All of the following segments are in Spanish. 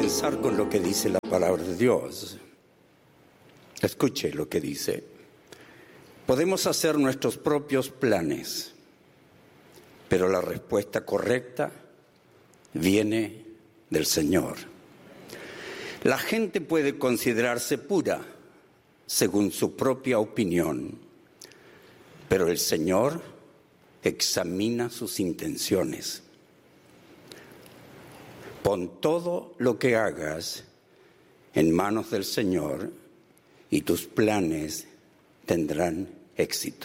comenzar con lo que dice la palabra de Dios. Escuche lo que dice. Podemos hacer nuestros propios planes, pero la respuesta correcta viene del Señor. La gente puede considerarse pura según su propia opinión, pero el Señor examina sus intenciones. Pon todo lo que hagas en manos del Señor y tus planes tendrán éxito.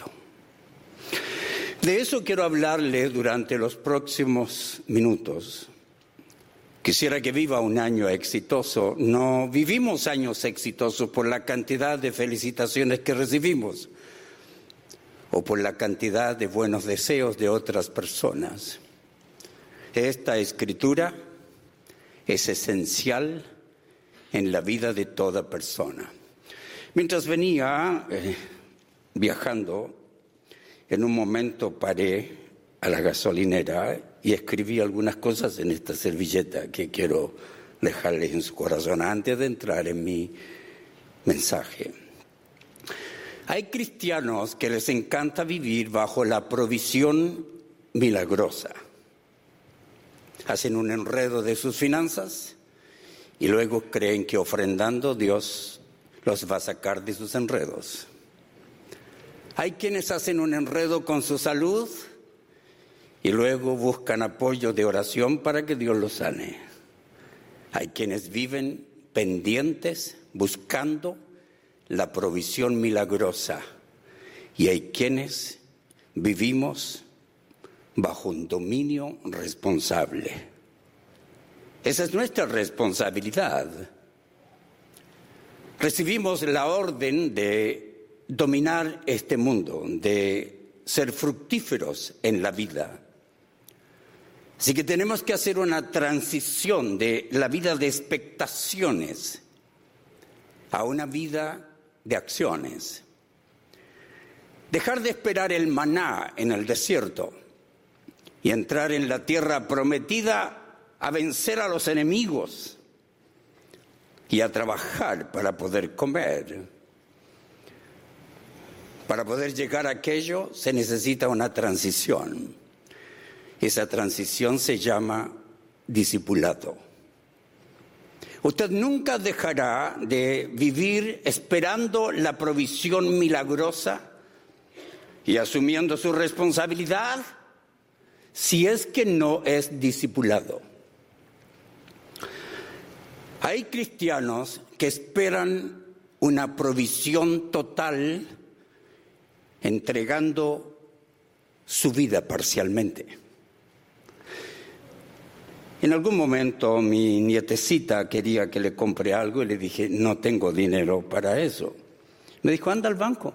De eso quiero hablarle durante los próximos minutos. Quisiera que viva un año exitoso. No vivimos años exitosos por la cantidad de felicitaciones que recibimos o por la cantidad de buenos deseos de otras personas. Esta escritura es esencial en la vida de toda persona. Mientras venía viajando, en un momento paré a la gasolinera y escribí algunas cosas en esta servilleta que quiero dejarles en su corazón antes de entrar en mi mensaje. Hay cristianos que les encanta vivir bajo la provisión milagrosa. Hacen un enredo de sus finanzas y luego creen que ofrendando Dios los va a sacar de sus enredos. Hay quienes hacen un enredo con su salud y luego buscan apoyo de oración para que Dios los sane. Hay quienes viven pendientes buscando la provisión milagrosa y hay quienes vivimos bajo un dominio responsable. Esa es nuestra responsabilidad. Recibimos la orden de dominar este mundo, de ser fructíferos en la vida. Así que tenemos que hacer una transición de la vida de expectaciones a una vida de acciones. Dejar de esperar el maná en el desierto y entrar en la tierra prometida a vencer a los enemigos y a trabajar para poder comer. Para poder llegar a aquello se necesita una transición. Esa transición se llama discipulado. Usted nunca dejará de vivir esperando la provisión milagrosa y asumiendo su responsabilidad si es que no es discipulado. Hay cristianos que esperan una provisión total entregando su vida parcialmente. En algún momento mi nietecita quería que le compre algo y le dije, no tengo dinero para eso. Me dijo, anda al banco.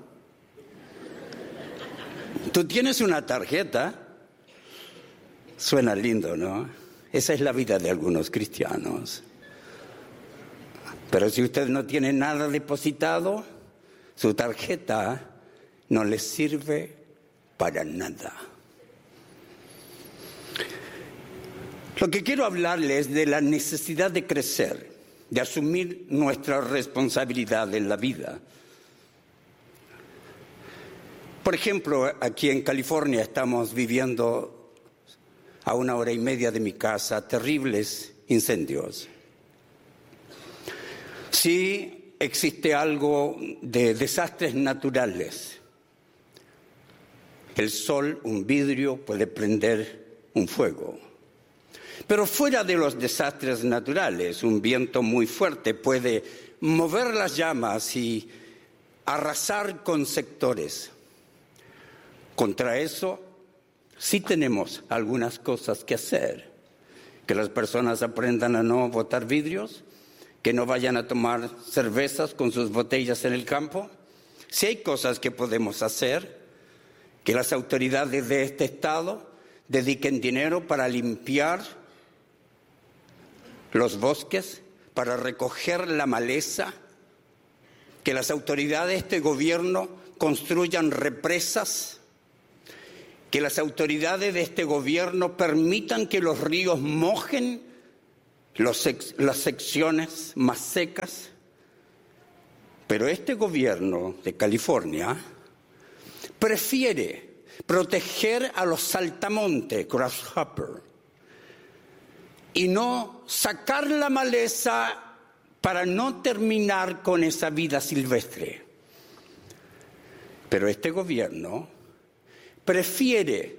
Tú tienes una tarjeta. Suena lindo, ¿no? Esa es la vida de algunos cristianos. Pero si usted no tiene nada depositado, su tarjeta no le sirve para nada. Lo que quiero hablarles es de la necesidad de crecer, de asumir nuestra responsabilidad en la vida. Por ejemplo, aquí en California estamos viviendo a 1.5 horas de mi casa terribles incendios. Sí existe algo de desastres naturales. El sol, un vidrio, puede prender un fuego. Pero fuera de los desastres naturales, un viento muy fuerte puede mover las llamas y arrasar con sectores. Contra eso, sí tenemos algunas cosas que hacer. Que las personas aprendan a no botar vidrios, que no vayan a tomar cervezas con sus botellas en el campo. Sí hay cosas que podemos hacer, que las autoridades de este estado dediquen dinero para limpiar los bosques, para recoger la maleza, que las autoridades de este gobierno construyan represas, que las autoridades de este gobierno permitan que los ríos mojen las secciones más secas. Pero este gobierno de California prefiere proteger a los saltamontes, grasshopper, y no sacar la maleza para no terminar con esa vida silvestre. Pero este gobierno prefiere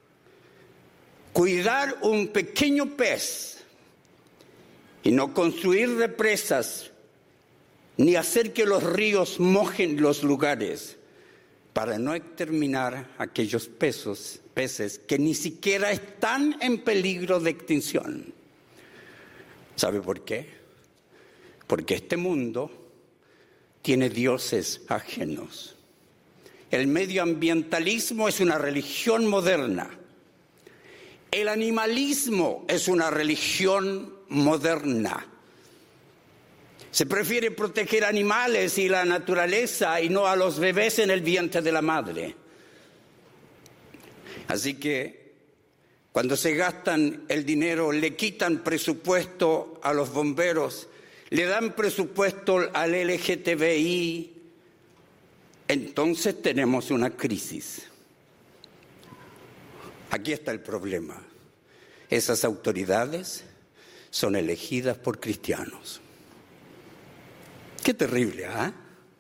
cuidar un pequeño pez y no construir represas ni hacer que los ríos mojen los lugares para no exterminar aquellos peces que ni siquiera están en peligro de extinción. ¿Sabe por qué? Porque este mundo tiene dioses ajenos. El medioambientalismo es una religión moderna. El animalismo es una religión moderna. Se prefiere proteger animales y la naturaleza y no a los bebés en el vientre de la madre. Así que cuando se gastan el dinero, le quitan presupuesto a los bomberos, le dan presupuesto al LGTBI, entonces tenemos una crisis. Aquí está el problema. Esas autoridades son elegidas por cristianos. Qué terrible, ¿ah?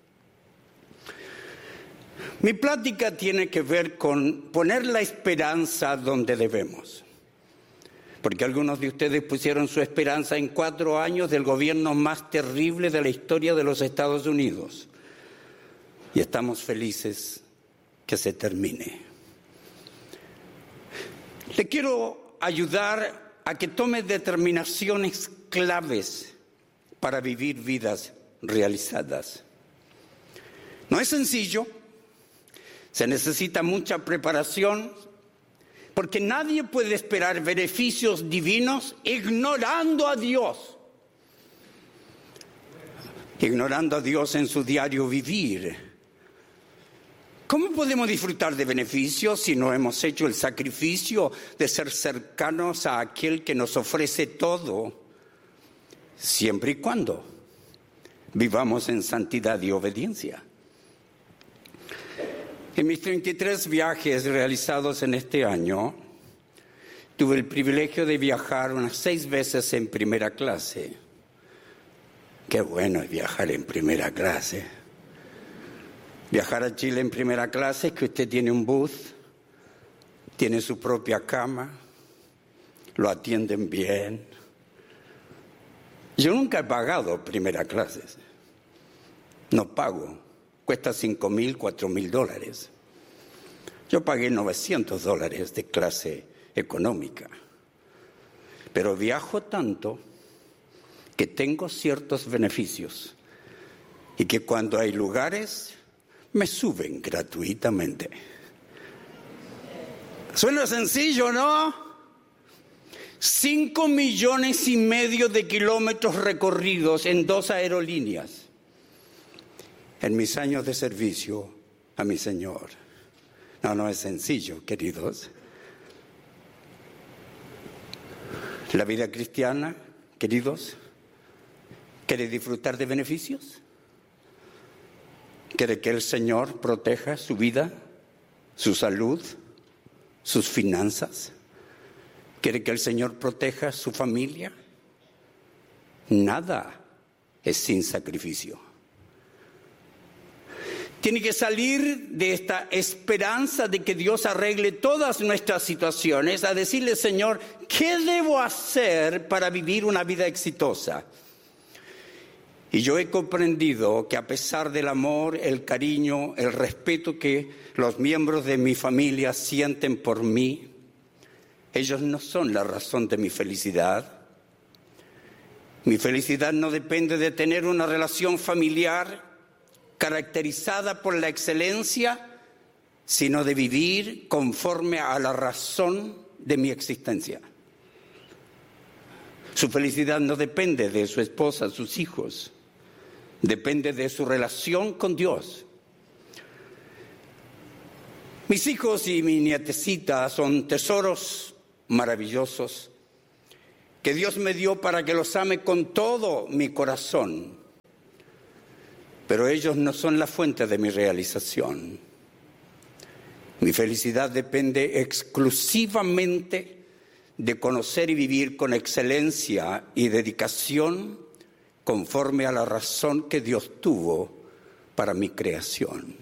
Mi plática tiene que ver con poner la esperanza donde debemos. Porque algunos de ustedes pusieron su esperanza en 4 años del gobierno más terrible de la historia de los Estados Unidos. Y estamos felices que se termine. Le quiero ayudar a que tome determinaciones claves para vivir vidas realizadas. No es sencillo, se necesita mucha preparación, porque nadie puede esperar beneficios divinos ignorando a Dios. Ignorando a Dios en su diario vivir. ¿Cómo podemos disfrutar de beneficios si no hemos hecho el sacrificio de ser cercanos a aquel que nos ofrece todo, siempre y cuando vivamos en santidad y obediencia? En mis 33 viajes realizados en este año, tuve el privilegio de viajar unas 6 veces en primera clase. Qué bueno es viajar en primera clase. Viajar a Chile en primera clase es que usted tiene un bus, tiene su propia cama, lo atienden bien. Yo nunca he pagado primera clase. No pago. Cuesta $5,000, $4,000. Yo pagué $900 de clase económica. Pero viajo tanto que tengo ciertos beneficios y que cuando hay lugares me suben gratuitamente. Suena sencillo, ¿no? 5,5 millones de kilómetros recorridos en 2 aerolíneas en mis años de servicio a mi Señor. No es sencillo, queridos. La vida cristiana, queridos, ¿quiere disfrutar de beneficios? ¿Quiere que el Señor proteja su vida, su salud, sus finanzas? ¿Quiere que el Señor proteja su familia? Nada es sin sacrificio. Tiene que salir de esta esperanza de que Dios arregle todas nuestras situaciones a decirle, Señor, ¿qué debo hacer para vivir una vida exitosa? Y yo he comprendido que a pesar del amor, el cariño, el respeto que los miembros de mi familia sienten por mí, ellos no son la razón de mi felicidad. Mi felicidad no depende de tener una relación familiar caracterizada por la excelencia, sino de vivir conforme a la razón de mi existencia. Su felicidad no depende de su esposa, sus hijos, depende de su relación con Dios. Mis hijos y mi nietecita son tesoros maravillosos que Dios me dio para que los ame con todo mi corazón, pero ellos no son la fuente de mi realización. Mi felicidad depende exclusivamente de conocer y vivir con excelencia y dedicación conforme a la razón que Dios tuvo para mi creación.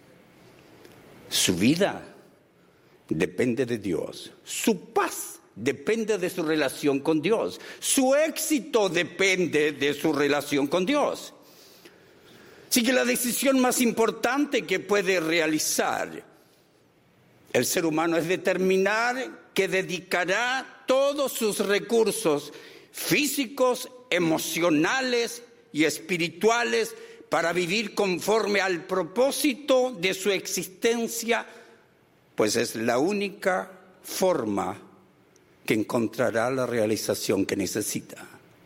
Su vida depende de Dios, su paz depende de su relación con Dios, su éxito depende de su relación con Dios. Así que la decisión más importante que puede realizar el ser humano es determinar que dedicará todos sus recursos físicos, emocionales y espirituales para vivir conforme al propósito de su existencia, pues es la única forma que encontrará la realización que necesita.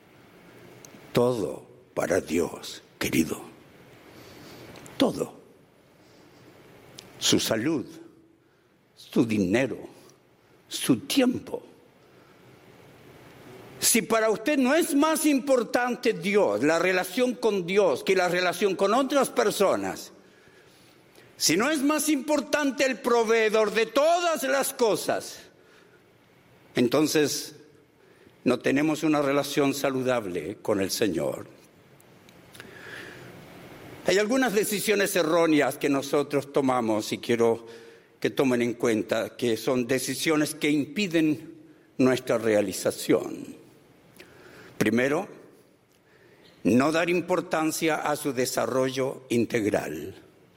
Todo para Dios, querido. Todo. Su salud, su dinero, su tiempo. Si para usted no es más importante Dios, la relación con Dios, que la relación con otras personas, si no es más importante el proveedor de todas las cosas, entonces no tenemos una relación saludable con el Señor. Hay algunas decisiones erróneas que nosotros tomamos y quiero que tomen en cuenta que son decisiones que impiden nuestra realización. Primero, no dar importancia a su desarrollo integral.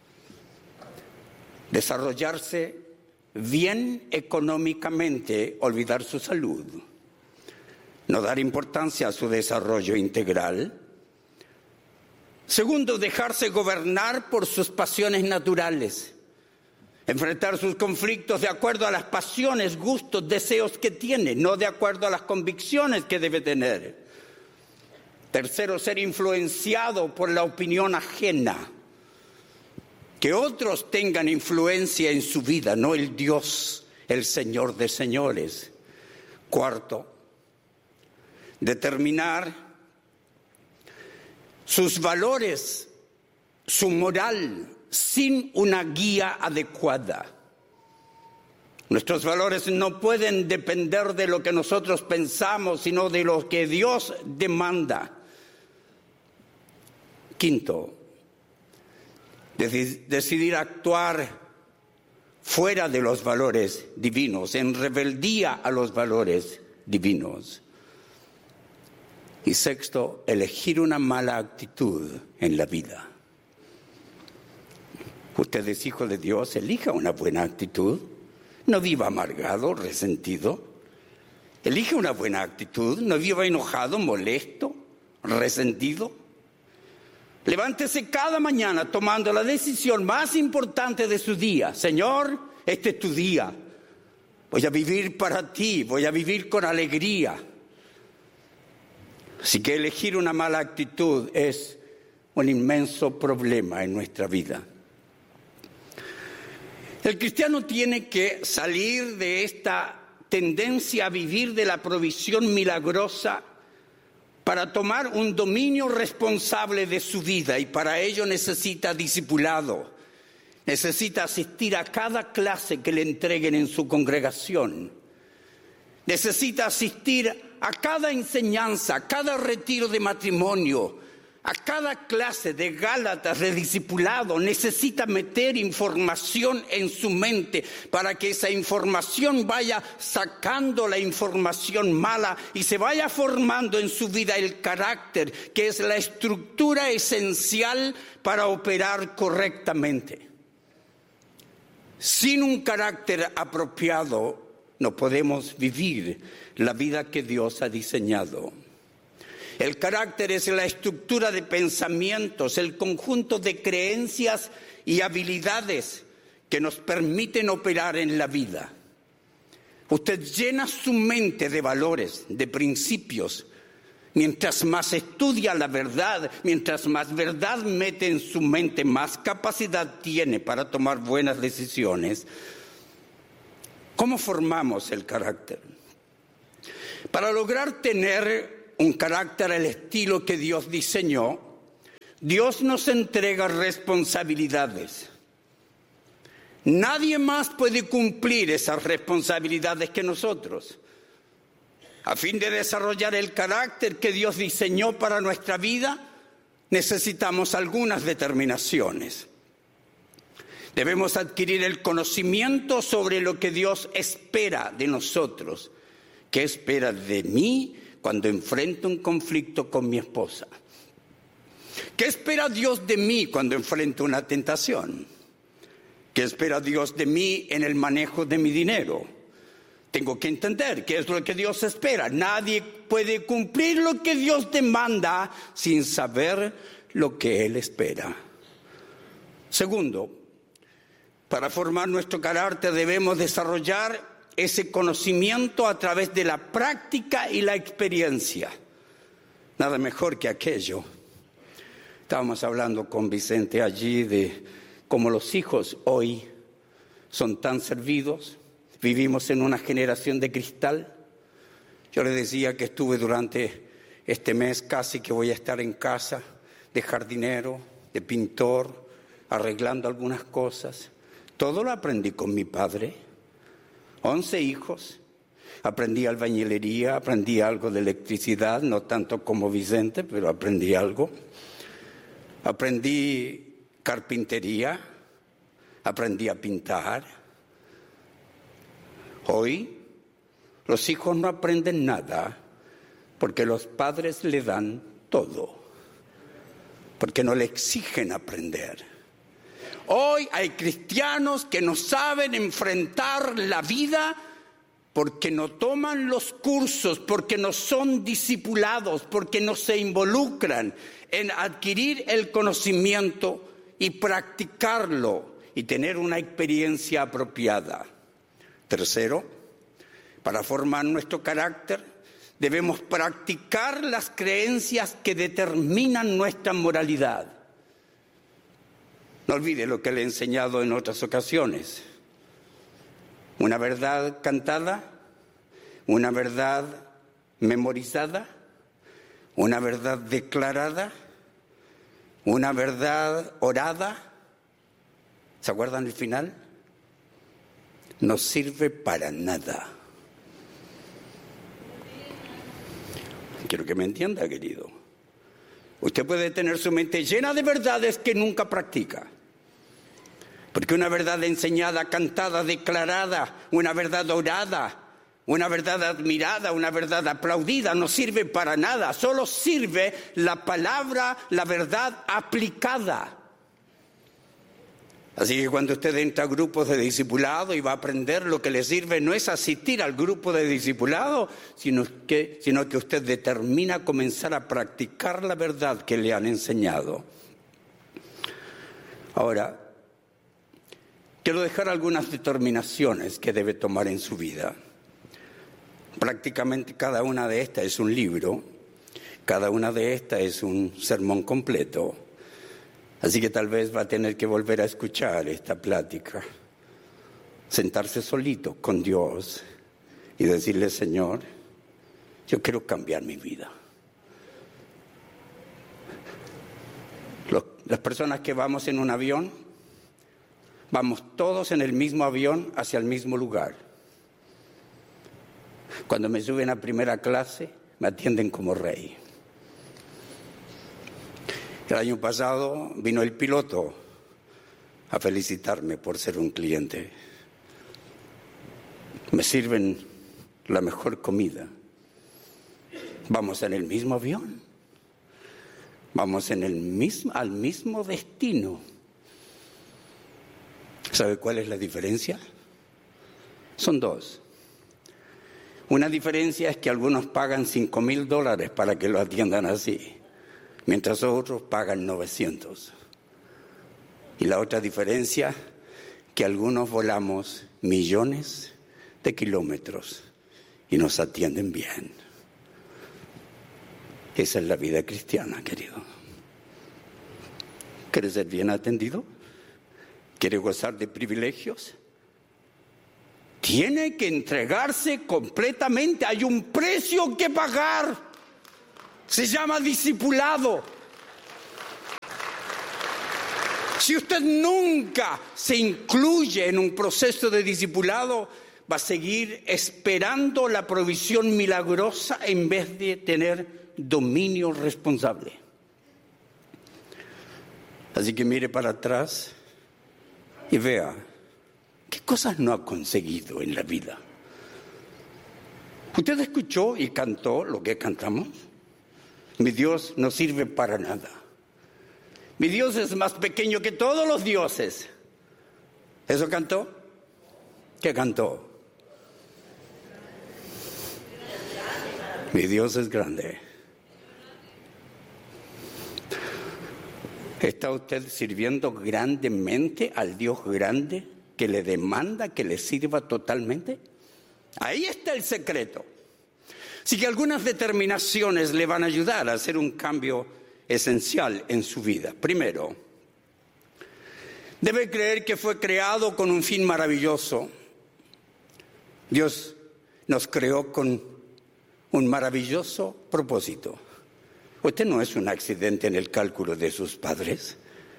Desarrollarse bien económicamente, olvidar su salud. No dar importancia a su desarrollo integral. Segundo, dejarse gobernar por sus pasiones naturales. Enfrentar sus conflictos de acuerdo a las pasiones, gustos, deseos que tiene, no de acuerdo a las convicciones que debe tener. Tercero, ser influenciado por la opinión ajena. Que otros tengan influencia en su vida, no el Dios, el Señor de señores. Cuarto, determinar sus valores, su moral, sin una guía adecuada. Nuestros valores no pueden depender de lo que nosotros pensamos, sino de lo que Dios demanda. Quinto, decidir actuar fuera de los valores divinos, en rebeldía a los valores divinos. Y sexto, elegir una mala actitud en la vida. Usted es hijo de Dios, elija una buena actitud. No viva amargado, resentido. Elige una buena actitud, no viva enojado, molesto, resentido. Levántese cada mañana tomando la decisión más importante de su día. Señor, este es tu día. Voy a vivir para ti, voy a vivir con alegría. Así que elegir una mala actitud es un inmenso problema en nuestra vida. El cristiano tiene que salir de esta tendencia a vivir de la provisión milagrosa para tomar un dominio responsable de su vida, y para ello necesita discipulado, necesita asistir a cada clase que le entreguen en su congregación, necesita asistir a cada enseñanza, a cada retiro de matrimonio, a cada clase de Gálatas, de discipulado. Necesita meter información en su mente para que esa información vaya sacando la información mala y se vaya formando en su vida el carácter, que es la estructura esencial para operar correctamente. Sin un carácter apropiado no podemos vivir la vida que Dios ha diseñado. El carácter es la estructura de pensamientos, el conjunto de creencias y habilidades que nos permiten operar en la vida. Usted llena su mente de valores, de principios. Mientras más estudia la verdad, mientras más verdad mete en su mente, más capacidad tiene para tomar buenas decisiones. ¿Cómo formamos el carácter? Para lograr tener un carácter al estilo que Dios diseñó, Dios nos entrega responsabilidades. Nadie más puede cumplir esas responsabilidades que nosotros. A fin de desarrollar el carácter que Dios diseñó para nuestra vida, necesitamos algunas determinaciones. Debemos adquirir el conocimiento sobre lo que Dios espera de nosotros. ¿Qué espera de mí cuando enfrento un conflicto con mi esposa? ¿Qué espera Dios de mí cuando enfrento una tentación? ¿Qué espera Dios de mí en el manejo de mi dinero? Tengo que entender qué es lo que Dios espera. Nadie puede cumplir lo que Dios demanda sin saber lo que Él espera. Segundo, para formar nuestro carácter debemos desarrollar ese conocimiento a través de la práctica y la experiencia. Nada mejor que aquello. Estábamos hablando con Vicente allí de cómo los hijos hoy son tan servidos. Vivimos en una generación de cristal. Yo le decía que estuve durante este mes casi que voy a estar en casa de jardinero, de pintor, arreglando algunas cosas. Todo lo aprendí con mi padre. 11 hijos. Aprendí albañilería, aprendí algo de electricidad, no tanto como Vicente, pero aprendí algo. Aprendí carpintería, aprendí a pintar. Hoy los hijos no aprenden nada porque los padres le dan todo, porque no le exigen aprender. Hoy hay cristianos que no saben enfrentar la vida porque no toman los cursos, porque no son discipulados, porque no se involucran en adquirir el conocimiento y practicarlo y tener una experiencia apropiada. Tercero, para formar nuestro carácter, debemos practicar las creencias que determinan nuestra moralidad. No olvide lo que le he enseñado en otras ocasiones. Una verdad cantada, una verdad memorizada, una verdad declarada, una verdad orada. ¿Se acuerdan el final? No sirve para nada. Quiero que me entienda, querido. Usted puede tener su mente llena de verdades que nunca practica. Porque una verdad enseñada, cantada, declarada, una verdad orada, una verdad admirada, una verdad aplaudida, no sirve para nada. Solo sirve la palabra, la verdad aplicada. Así que cuando usted entra a grupos de discipulado y va a aprender, lo que le sirve no es asistir al grupo de discipulado, sino que usted determina comenzar a practicar la verdad que le han enseñado. Ahora, quiero dejar algunas determinaciones que debe tomar en su vida. Prácticamente cada una de estas es un libro, cada una de estas es un sermón completo. Así que tal vez va a tener que volver a escuchar esta plática, sentarse solito con Dios y decirle: Señor, yo quiero cambiar mi vida. Las personas que vamos en un avión, vamos todos en el mismo avión hacia el mismo lugar. Cuando me suben a primera clase, me atienden como rey. El año pasado vino el piloto a felicitarme por ser un cliente. Me sirven la mejor comida. Vamos en el mismo avión. Vamos al mismo destino. ¿Sabe cuál es la diferencia? Son dos. Una diferencia es que algunos pagan $5,000 para que lo atiendan así, mientras otros pagan 900. Y la otra diferencia, que algunos volamos millones de kilómetros y nos atienden bien. Esa es la vida cristiana, querido. ¿Quiere ser bien atendido? ¿Quiere gozar de privilegios? tiene que entregarse completamente. Hay un precio que pagar. Se llama discipulado. Si usted nunca se incluye en un proceso de discipulado, va a seguir esperando la provisión milagrosa en vez de tener dominio responsable. Así que mire para atrás y vea qué cosas no ha conseguido en la vida. ¿Usted escuchó y cantó lo que cantamos? Mi Dios no sirve para nada. Mi Dios es más pequeño que todos los dioses. ¿Eso cantó? ¿Qué cantó? Mi Dios es grande. ¿Está usted sirviendo grandemente al Dios grande que le demanda que le sirva totalmente? Ahí está el secreto. Así que algunas determinaciones le van a ayudar a hacer un cambio esencial en su vida. Primero, debe creer que fue creado con un fin maravilloso. Dios nos creó con un maravilloso propósito. Usted no es un accidente en el cálculo de sus padres.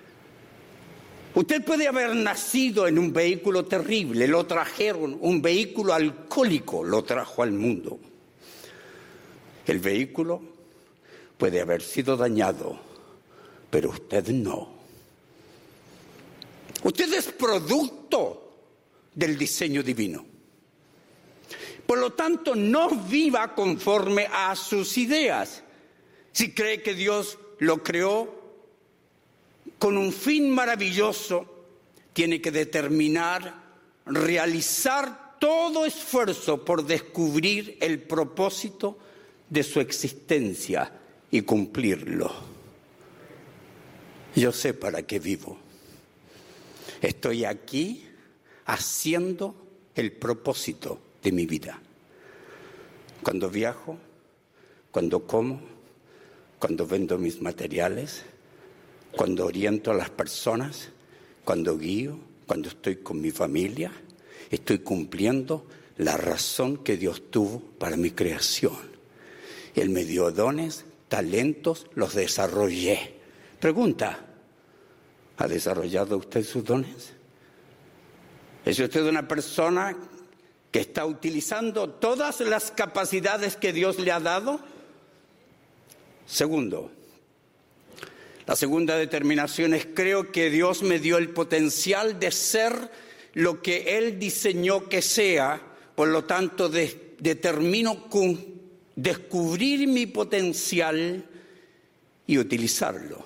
Usted puede haber nacido en un vehículo terrible, lo trajeron, un vehículo alcohólico lo trajo al mundo. El vehículo puede haber sido dañado, pero usted no. Usted es producto del diseño divino. Por lo tanto, no viva conforme a sus ideas. Si cree que Dios lo creó con un fin maravilloso, tiene que determinar, realizar todo esfuerzo por descubrir el propósito de su existencia y cumplirlo. Yo sé para qué vivo. Estoy aquí haciendo el propósito de mi vida. Cuando viajo, cuando como, cuando vendo mis materiales, cuando oriento a las personas, cuando guío, cuando estoy con mi familia, estoy cumpliendo la razón que Dios tuvo para mi creación. Él me dio dones, talentos, los desarrollé. Pregunta, ¿ha desarrollado usted sus dones? ¿Es usted una persona que está utilizando todas las capacidades que Dios le ha dado? Segundo, la segunda determinación es: creo que Dios me dio el potencial de ser lo que Él diseñó que sea, por lo tanto determino descubrir mi potencial y utilizarlo.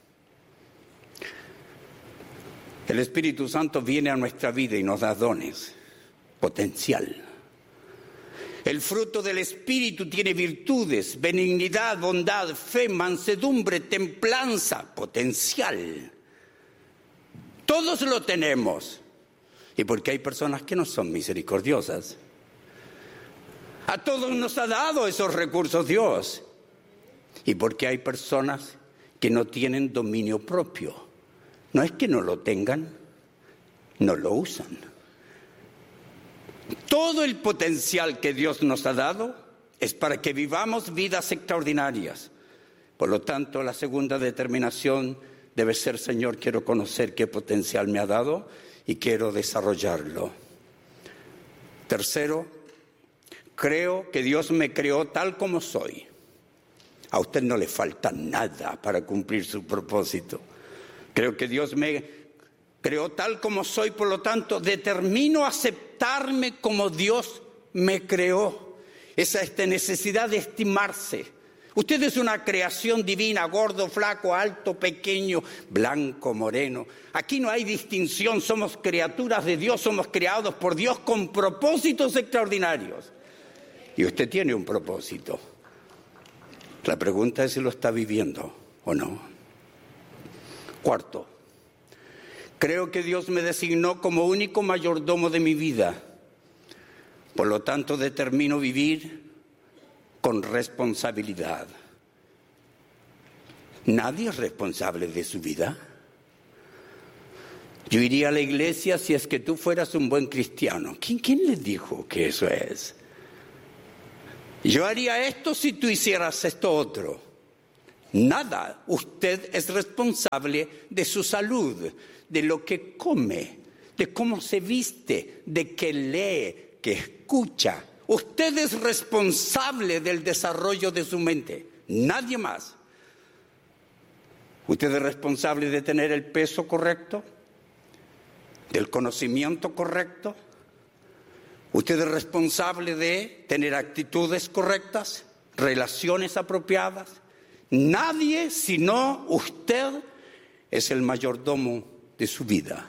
El Espíritu Santo viene a nuestra vida y nos da dones, potencial. El fruto del Espíritu tiene virtudes, benignidad, bondad, fe, mansedumbre, templanza, potencial. Todos lo tenemos. Y porque hay personas que no son misericordiosas. A todos nos ha dado esos recursos Dios. Y porque hay personas que no tienen dominio propio. No es que no lo tengan, no lo usan. Todo el potencial que Dios nos ha dado es para que vivamos vidas extraordinarias. Por lo tanto, la segunda determinación debe ser: Señor, quiero conocer qué potencial me ha dado y quiero desarrollarlo. Tercero, creo que Dios me creó tal como soy. A usted no le falta nada para cumplir su propósito. Creo que Dios me creó tal como soy, por lo tanto, determino aceptarme como Dios me creó. Esa necesidad de estimarse. Usted es una creación divina, gordo, flaco, alto, pequeño, blanco, moreno. Aquí no hay distinción, somos criaturas de Dios, somos creados por Dios con propósitos extraordinarios. Y usted tiene un propósito. La pregunta es si lo está viviendo o no. Cuarto, creo que Dios me designó como único mayordomo de mi vida. Por lo tanto, determino vivir con responsabilidad. Nadie es responsable de su vida. Yo iría a la iglesia si es que tú fueras un buen cristiano. ¿Quién les dijo que eso es? Yo haría esto si tú hicieras esto otro. Nada. Usted es responsable de su salud, de lo que come, de cómo se viste, de que lee, que escucha. Usted es responsable del desarrollo de su mente, nadie más. Usted es responsable de tener el peso correcto, del conocimiento correcto. Usted es responsable de tener actitudes correctas, relaciones apropiadas. Nadie sino usted es el mayordomo de su vida.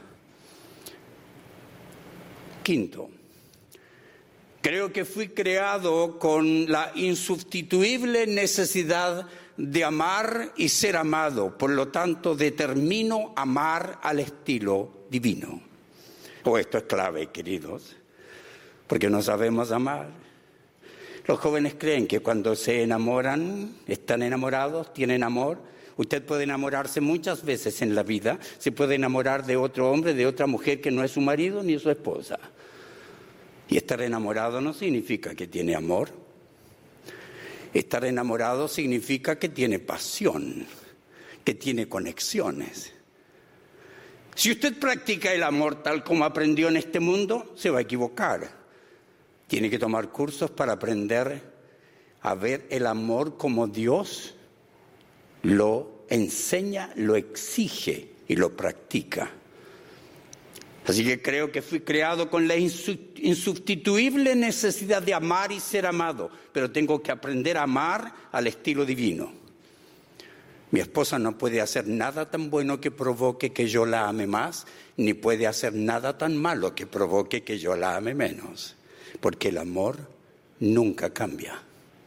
Quinto, creo que fui creado con la insustituible necesidad de amar y ser amado. Por lo tanto, determino amar al estilo divino. Esto es clave, queridos, porque no sabemos amar. Los jóvenes creen que cuando se enamoran, están enamorados, tienen amor. Usted puede enamorarse muchas veces en la vida. Se puede enamorar de otro hombre, de otra mujer que no es su marido ni su esposa. Y estar enamorado no significa que tiene amor. Estar enamorado significa que tiene pasión, que tiene conexiones. Si usted practica el amor tal como aprendió en este mundo, se va a equivocar. Tiene que tomar cursos para aprender a ver el amor como Dios lo enseña, lo exige y lo practica. Así que creo que fui creado con la insustituible necesidad de amar y ser amado, pero tengo que aprender a amar al estilo divino. Mi esposa no puede hacer nada tan bueno que provoque que yo la ame más, ni puede hacer nada tan malo que provoque que yo la ame menos, porque el amor nunca cambia.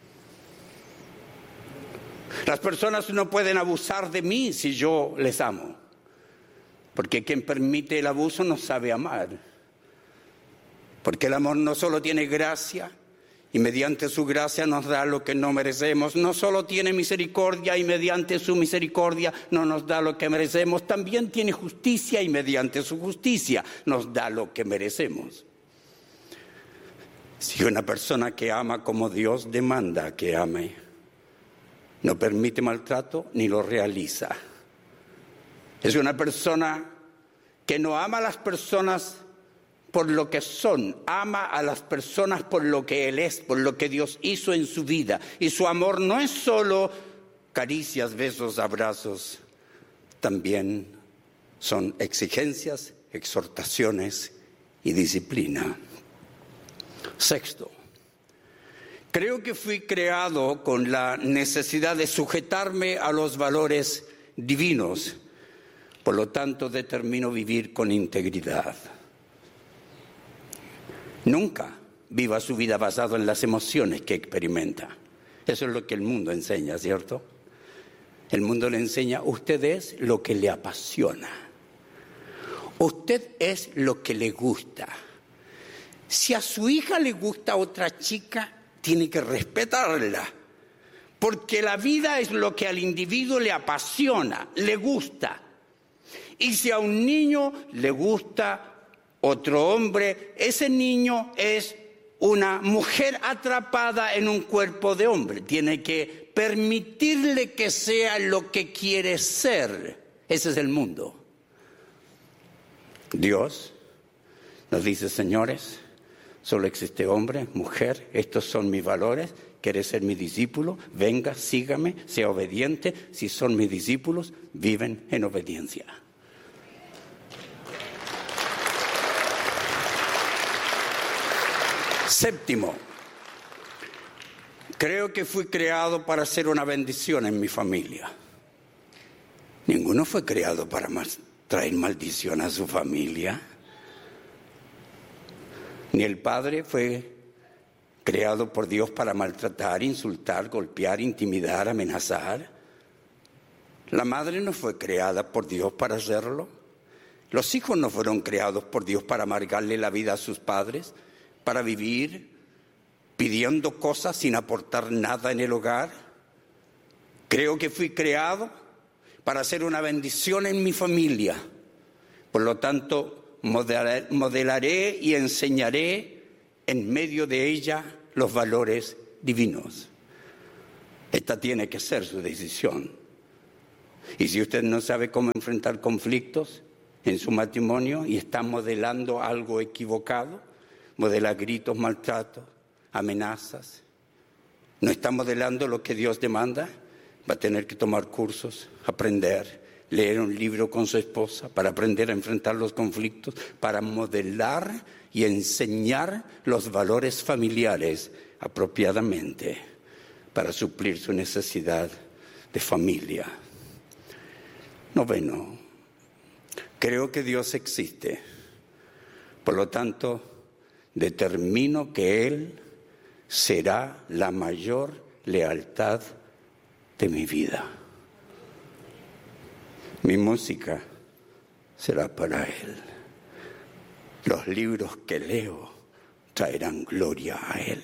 Las personas no pueden abusar de mí si yo les amo, porque quien permite el abuso no sabe amar. Porque el amor no solo tiene gracia y mediante su gracia nos da lo que no merecemos, no solo tiene misericordia y mediante su misericordia no nos da lo que merecemos, también tiene justicia y mediante su justicia nos da lo que merecemos. Si una persona que ama como Dios demanda que ame, no permite maltrato ni lo realiza. Es una persona que no ama a las personas por lo que son, ama a las personas por lo que Él es, por lo que Dios hizo en su vida. Y su amor no es solo caricias, besos, abrazos, también son exigencias, exhortaciones y disciplina. Sexto, creo que fui creado con la necesidad de sujetarme a los valores divinos. Por lo tanto, determino vivir con integridad. Nunca viva su vida basado en las emociones que experimenta. Eso es lo que el mundo enseña, ¿cierto? El mundo le enseña, usted es lo que le apasiona. Usted es lo que le gusta. Si a su hija le gusta otra chica, tiene que respetarla. Porque la vida es lo que al individuo le apasiona, le gusta. Y si a un niño le gusta otro hombre, ese niño es una mujer atrapada en un cuerpo de hombre. Tiene que permitirle que sea lo que quiere ser. Ese es el mundo. Dios nos dice, señores, solo existe hombre, mujer, estos son mis valores. ¿Quieres ser mi discípulo? Venga, sígame, sea obediente. Si son mis discípulos, viven en obediencia. Séptimo, creo que fui creado para ser una bendición en mi familia. Ninguno fue creado para traer maldición a su familia. Ni el padre fue creado por Dios para maltratar, insultar, golpear, intimidar, amenazar. La madre no fue creada por Dios para hacerlo. Los hijos no fueron creados por Dios para amargarle la vida a sus padres, para vivir pidiendo cosas sin aportar nada en el hogar. Creo que fui creado para ser una bendición en mi familia, Por lo tanto, modelaré y enseñaré en medio de ella los valores divinos. Esta tiene que ser su decisión. Y si usted no sabe cómo enfrentar conflictos en su matrimonio y está modelando algo equivocado, modela gritos, maltratos, amenazas, no está modelando lo que Dios demanda, va a tener que tomar cursos, aprender, leer un libro con su esposa para aprender a enfrentar los conflictos, para modelar y enseñar los valores familiares apropiadamente para suplir su necesidad de familia. Noveno, creo que Dios existe. Por lo tanto, determino que Él será la mayor lealtad de mi vida. Mi música será para Él. Los libros que leo traerán gloria a Él.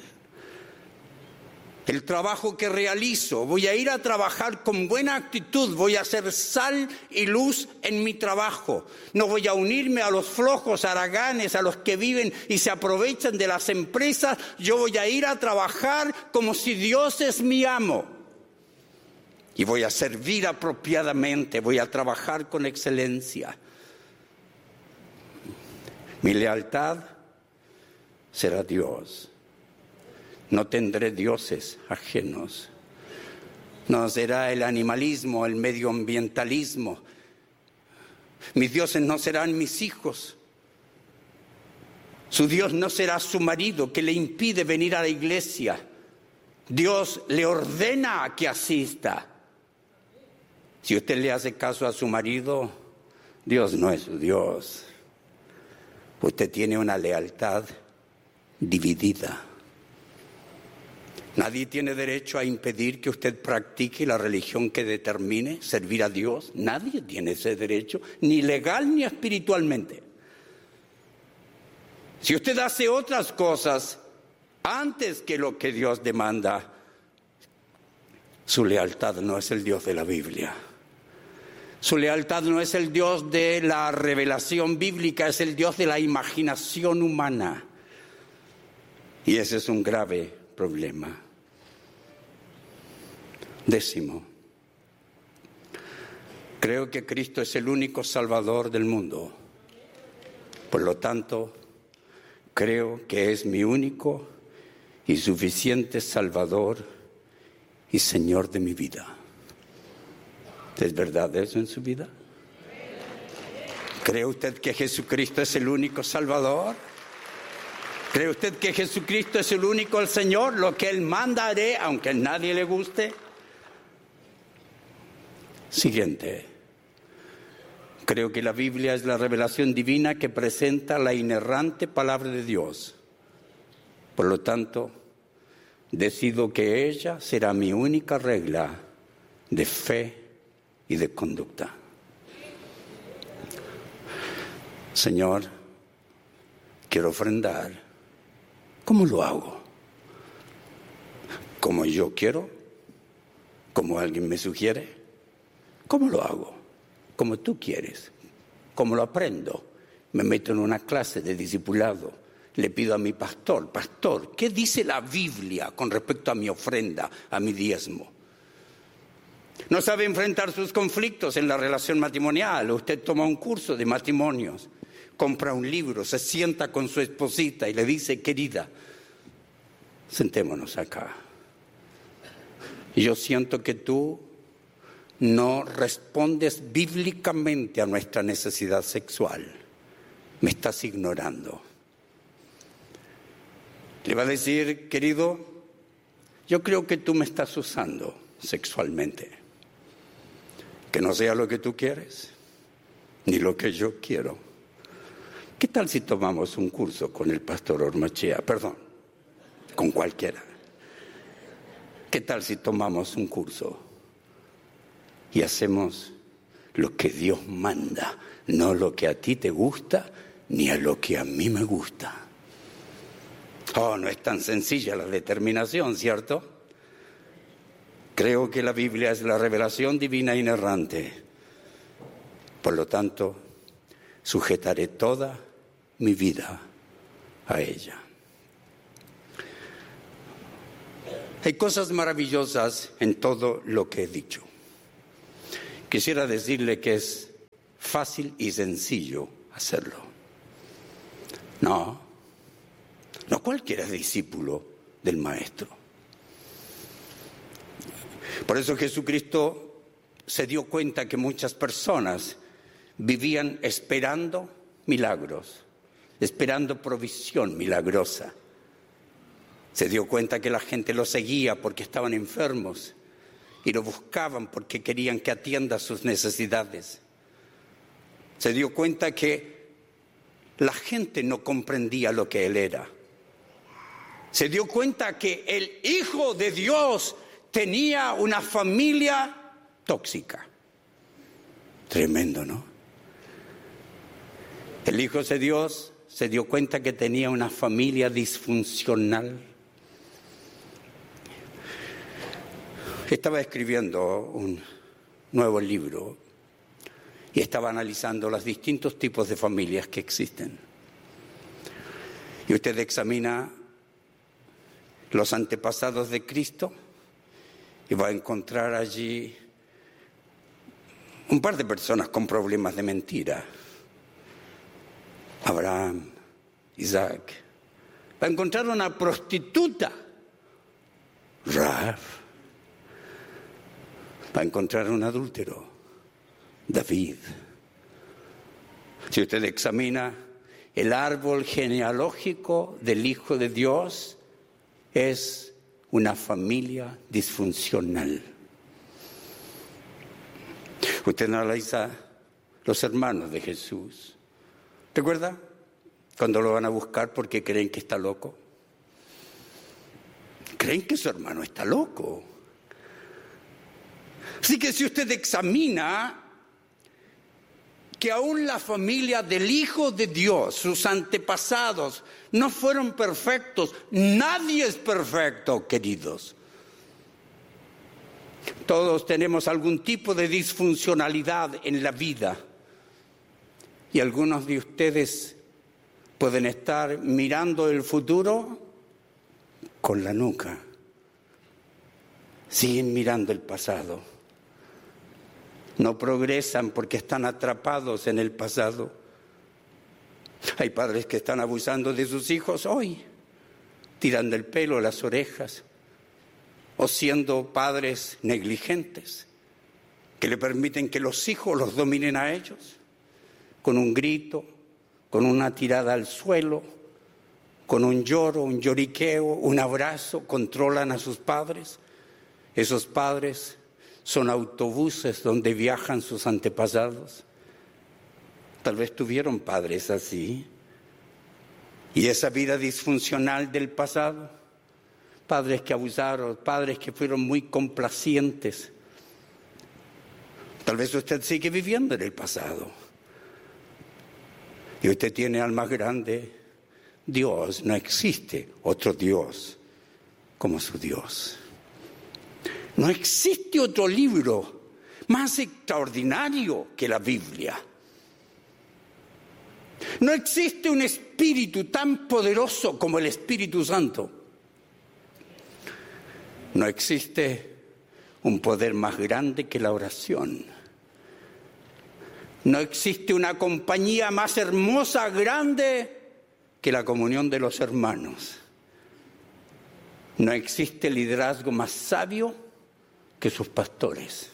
El trabajo que realizo, voy a ir a trabajar con buena actitud, voy a ser sal y luz en mi trabajo. No voy a unirme a los flojos, haraganes, a los que viven y se aprovechan de las empresas. Yo voy a ir a trabajar como si Dios es mi amo. Y voy a servir apropiadamente, voy a trabajar con excelencia. Mi lealtad será Dios. No tendré dioses ajenos. No será el animalismo, el medioambientalismo. Mis dioses no serán mis hijos. Su Dios no será su marido que le impide venir a la iglesia. Dios le ordena a que asista. Si usted le hace caso a su marido, Dios no es su Dios. Usted tiene una lealtad dividida. Nadie tiene derecho a impedir que usted practique la religión que determine servir a Dios. Nadie tiene ese derecho, ni legal ni espiritualmente. Si usted hace otras cosas antes que lo que Dios demanda, su lealtad no es el Dios de la Biblia. Su lealtad no es el Dios de la revelación bíblica, es el Dios de la imaginación humana. Y ese es un grave problema. Décimo, creo que Cristo es el único Salvador del mundo. Por lo tanto, creo que es mi único y suficiente Salvador y Señor de mi vida. ¿Es verdad eso en su vida? ¿Cree usted que Jesucristo es el único Salvador? ¿Cree usted que Jesucristo es el único el Señor? Lo que Él manda haré, aunque a nadie le guste. Siguiente. Creo que la Biblia es la revelación divina que presenta la inerrante palabra de Dios. Por lo tanto, decido que ella será mi única regla de fe y de conducta. Señor, quiero ofrendar. ¿Cómo lo hago? ¿Como yo quiero? ¿Como alguien me sugiere? ¿Cómo lo hago? Como tú quieres. ¿Cómo lo aprendo? Me meto en una clase de discipulado. Le pido a mi pastor, pastor, ¿qué dice la Biblia con respecto a mi ofrenda, a mi diezmo? No sabe enfrentar sus conflictos en la relación matrimonial. Usted toma un curso de matrimonios, compra un libro, se sienta con su esposita y le dice, querida, sentémonos acá. Y yo siento que tú no respondes bíblicamente a nuestra necesidad sexual. Me estás ignorando. Le va a decir, querido, yo creo que tú me estás usando sexualmente. Que no sea lo que tú quieres, ni lo que yo quiero. ¿Qué tal si tomamos un curso con el pastor Ormachea? Perdón, con cualquiera. ¿Qué tal si tomamos un curso y hacemos lo que Dios manda, no lo que a ti te gusta, ni a lo que a mí me gusta? Oh, no es tan sencilla la determinación, ¿cierto? Creo que la Biblia es la revelación divina inerrante. Por lo tanto, sujetaré toda mi vida a ella. Hay cosas maravillosas en todo lo que he dicho. Quisiera decirle que es fácil y sencillo hacerlo. No cualquiera es discípulo del Maestro. Por eso Jesucristo se dio cuenta que muchas personas vivían esperando milagros, esperando provisión milagrosa. Se dio cuenta que la gente lo seguía porque estaban enfermos y lo buscaban porque querían que atienda sus necesidades. Se dio cuenta que la gente no comprendía lo que Él era. Se dio cuenta que el Hijo de Dios tenía una familia tóxica. Tremendo, ¿no? El Hijo de Dios se dio cuenta que tenía una familia disfuncional. Estaba escribiendo un nuevo libro y estaba analizando los distintos tipos de familias que existen. Y usted examina los antepasados de Cristo y va a encontrar allí un par de personas con problemas de mentira. Abraham, Isaac. Va a encontrar una prostituta, Rahab. Va a encontrar un adúltero, David. Si usted examina el árbol genealógico del Hijo de Dios, es una familia disfuncional. Usted analiza los hermanos de Jesús. ¿Recuerda cuando lo van a buscar porque creen que está loco? Creen que su hermano está loco. Así que si usted examina que aún la familia del Hijo de Dios, sus antepasados, no fueron perfectos. Nadie es perfecto, queridos. Todos tenemos algún tipo de disfuncionalidad en la vida. Y algunos de ustedes pueden estar mirando el futuro con la nuca. Siguen mirando el pasado. No progresan porque están atrapados en el pasado. Hay padres que están abusando de sus hijos hoy, tirando el pelo, las orejas, o siendo padres negligentes, que le permiten que los hijos los dominen a ellos, con un grito, con una tirada al suelo, con un lloro, un lloriqueo, un abrazo, controlan a sus padres. Esos padres son autobuses donde viajan sus antepasados. Tal vez tuvieron padres así. Y esa vida disfuncional del pasado, padres que abusaron, padres que fueron muy complacientes. Tal vez usted sigue viviendo en el pasado. Y usted tiene al más grande Dios. No existe otro Dios como su Dios. No existe otro libro más extraordinario que la Biblia. No existe un espíritu tan poderoso como el Espíritu Santo. No existe un poder más grande que la oración. No existe una compañía más hermosa, grande que la comunión de los hermanos. No existe liderazgo más sabio que sus pastores.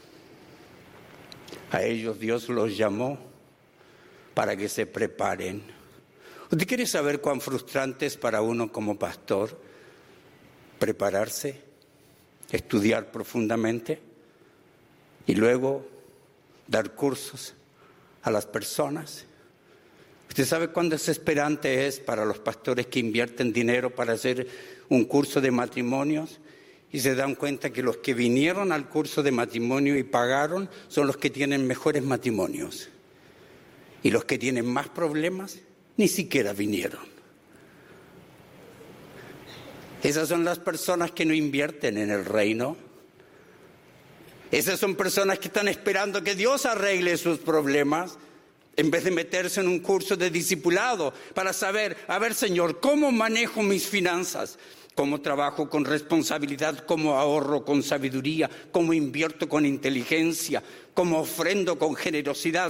A ellos Dios los llamó para que se preparen. ¿Usted quiere saber cuán frustrante es para uno como pastor prepararse, estudiar profundamente y luego dar cursos a las personas? ¿Usted sabe cuán desesperante es para los pastores que invierten dinero para hacer un curso de matrimonios y se dan cuenta que los que vinieron al curso de matrimonio y pagaron son los que tienen mejores matrimonios? Y los que tienen más problemas ni siquiera vinieron. Esas son las personas que no invierten en el reino. Esas son personas que están esperando que Dios arregle sus problemas, En vez de meterse en un curso de discipulado para saber, a ver, Señor, ¿cómo manejo mis finanzas? ¿Cómo trabajo con responsabilidad? ¿Cómo ahorro con sabiduría? ¿Cómo invierto con inteligencia? ¿Cómo ofrendo con generosidad?